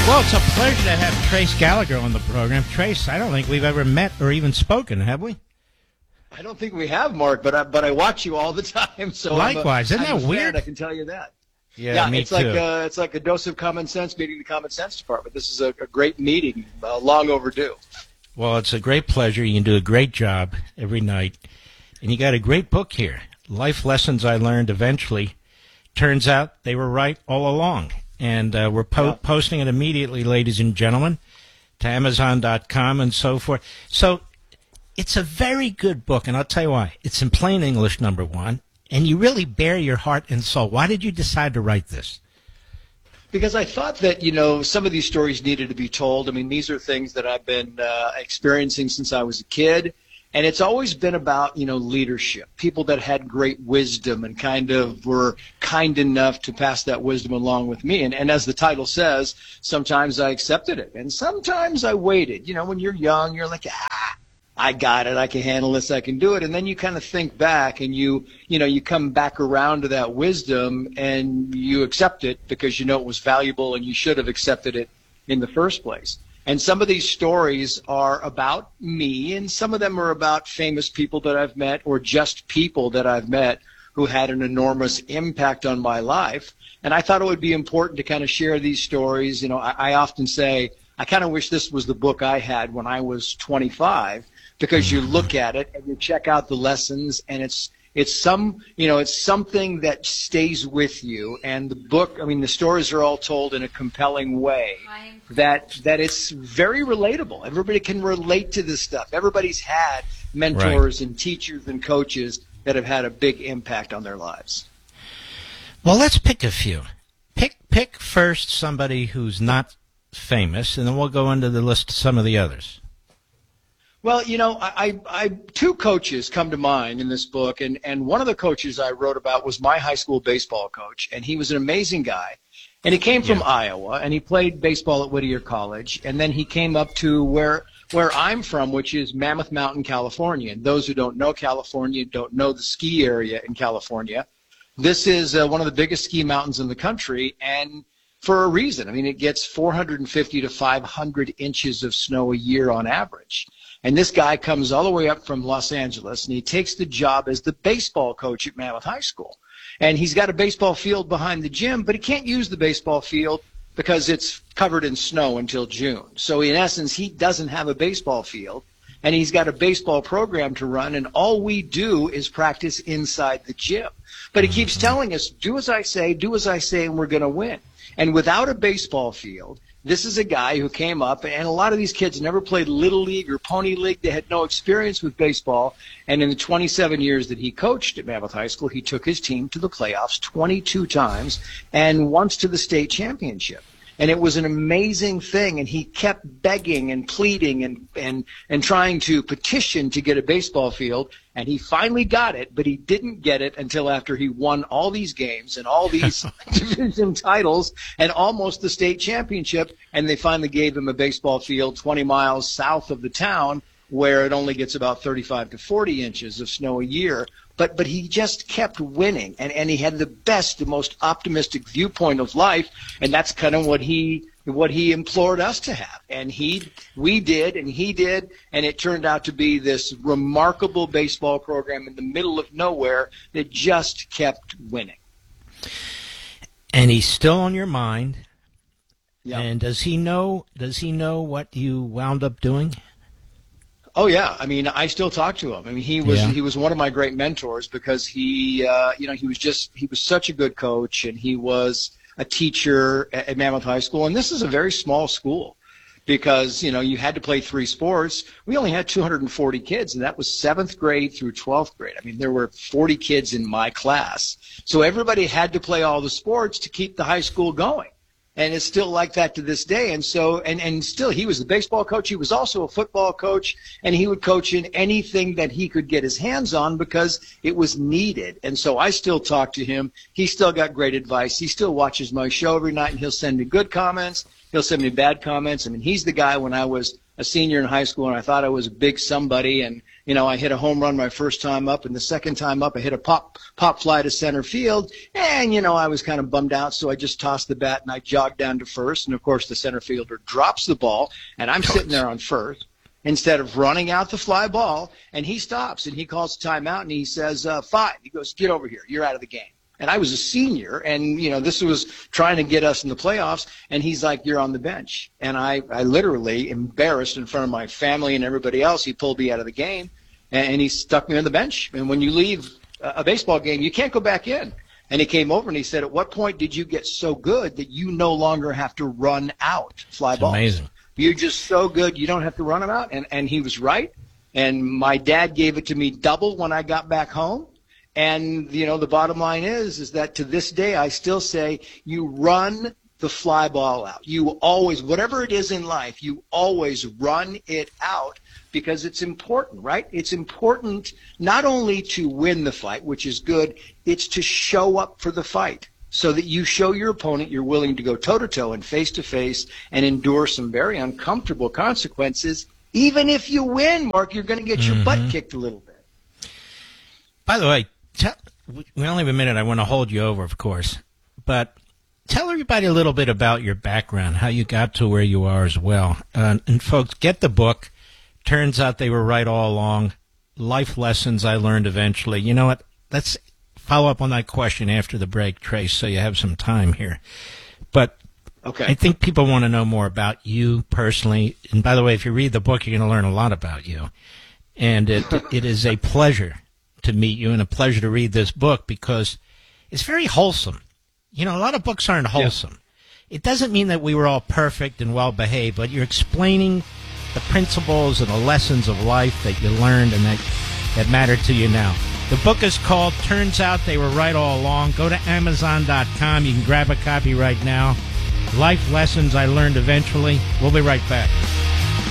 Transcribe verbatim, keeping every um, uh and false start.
Well, it's a pleasure to have Trace Gallagher on the program. Trace, I don't think we've ever met or even spoken, have we? I don't think we have, Mark, but I, but I watch you all the time. So likewise, I'm a, isn't I'm that a weird? Fan, I can tell you that. Yeah, yeah me it's too. like uh, it's like a dose of common sense meeting the common sense department. This is a, a great meeting, uh, long overdue. Well, it's a great pleasure. You can do a great job every night, and you got a great book here. Life Lessons I Learned Eventually. Turns out they were right all along. And uh, we're po- yeah. posting it immediately, ladies and gentlemen, to Amazon dot com and so forth. So it's a very good book, and I'll tell you why. It's in plain English, number one, and you really bare your heart and soul. Why did you decide to write this? Because I thought that, you know, some of these stories needed to be told. I mean, these are things that I've been uh, experiencing since I was a kid. And it's always been about, you know, leadership, people that had great wisdom and kind of were kind enough to pass that wisdom along with me. And, and as the title says, sometimes I accepted it and sometimes I waited. You know, when you're young, you're like, ah, I got it. I can handle this. I can do it. And then you kind of think back and you, you know, you come back around to that wisdom and you accept it because you know it was valuable and you should have accepted it in the first place. And some of these stories are about me, and some of them are about famous people that I've met or just people that I've met who had an enormous impact on my life. And I thought it would be important to kind of share these stories. You know, I, I often say, I kind of wish this was the book I had when I was twenty-five, because you look at it and you check out the lessons, and it's It's some, you know, it's something that stays with you. And the book, I mean, the stories are all told in a compelling way that that it's very relatable. Everybody can relate to this stuff. Everybody's had mentors Right. and teachers and coaches that have had a big impact on their lives. Well, let's pick a few. Pick pick first somebody who's not famous, and then we'll go into the list of some of the others. Well, you know, I, I, I two coaches come to mind in this book, and, and one of the coaches I wrote about was my high school baseball coach, and he was an amazing guy. And he came from Yeah. Iowa, and he played baseball at Whittier College, and then he came up to where where I'm from, which is Mammoth Mountain, California. And those who don't know California don't know the ski area in California. This is uh, one of the biggest ski mountains in the country, and for a reason. I mean, it gets four hundred fifty to five hundred inches of snow a year on average. And this guy comes all the way up from Los Angeles, and he takes the job as the baseball coach at Mammoth High School. And he's got a baseball field behind the gym, but he can't use the baseball field because it's covered in snow until June. So in essence, he doesn't have a baseball field, and he's got a baseball program to run, and all we do is practice inside the gym. But he keeps telling us, do as I say, do as I say, and we're going to win. And without a baseball field, this is a guy who came up, and a lot of these kids never played Little League or Pony League. They had no experience with baseball. And in the twenty-seven years that he coached at Mammoth High School, he took his team to the playoffs twenty-two times and once to the state championship. And it was an amazing thing, and he kept begging and pleading and, and, and trying to petition to get a baseball field, and he finally got it, but he didn't get it until after he won all these games and all these division titles and almost the state championship, and they finally gave him a baseball field twenty miles south of the town where it only gets about thirty-five to forty inches of snow a year. But but he just kept winning, and, and he had the best, the most optimistic viewpoint of life, and that's kind of what he what he implored us to have. And he we did, and he did, and it turned out to be this remarkable baseball program in the middle of nowhere that just kept winning. And he's still on your mind. Yeah. And does he know does he know what you wound up doing? Oh yeah, I mean, I still talk to him. I mean, he was Yeah. he was one of my great mentors because he, uh, you know, he was just he was such a good coach, and he was a teacher at, at Mammoth High School, and this is a very small school because you know you had to play three sports. We only had two hundred forty kids, and that was seventh grade through twelfth grade. I mean, there were forty kids in my class, so everybody had to play all the sports to keep the high school going. And it's still like that to this day. And so, and, and still, he was the baseball coach. He was also a football coach, and he would coach in anything that he could get his hands on because it was needed. And so I still talk to him. He still got great advice. He still watches my show every night, and he'll send me good comments. He'll send me bad comments. I mean, he's the guy when I was a senior in high school and I thought I was a big somebody, and, You know, I hit a home run my first time up, and the second time up, I hit a pop pop fly to center field. And, you know, I was kind of bummed out, so I just tossed the bat and I jogged down to first. And, of course, the center fielder drops the ball, and I'm sitting there on first instead of running out the fly ball. And he stops, and he calls a timeout, and he says, uh, five. He goes, get over here. You're out of the game. And I was a senior, and, you know, this was trying to get us in the playoffs, and he's like, you're on the bench. And I, I literally, embarrassed in front of my family and everybody else, he pulled me out of the game, and, and he stuck me on the bench. And when you leave a, a baseball game, you can't go back in. And he came over and he said, at what point did you get so good that you no longer have to run out fly balls? Amazing. You're just so good, you don't have to run them out. And, and he was right. And my dad gave it to me double when I got back home. And, you know, the bottom line is, is that to this day, I still say you run the fly ball out. You always, whatever it is in life, you always run it out because it's important, right? It's important not only to win the fight, which is good, it's to show up for the fight so that you show your opponent you're willing to go toe-to-toe and face-to-face and endure some very uncomfortable consequences. Even if you win, Mark, you're going to get your Mm-hmm. butt kicked a little bit. By the way, tell, we only have a minute. I want to hold you over, of course. But tell everybody a little bit about your background, how you got to where you are as well. Uh, and, folks, get the book. Turns out they were right all along. Life lessons I learned eventually. You know what? Let's follow up on that question after the break, Trace, so you have some time here. But Okay. I think people want to know more about you personally. And, by the way, if you read the book, you're going to learn a lot about you. And it it is a pleasure to meet you and a pleasure to read this book because it's very wholesome. You know, a lot of books aren't wholesome. Yeah. It doesn't mean that we were all perfect and well-behaved, but you're explaining the principles and the lessons of life that you learned and that, that matter to you now. The book is called Turns Out They Were Right All Along. Go to Amazon dot com. You can grab a copy right now. Life Lessons I Learned Eventually. We'll be right back.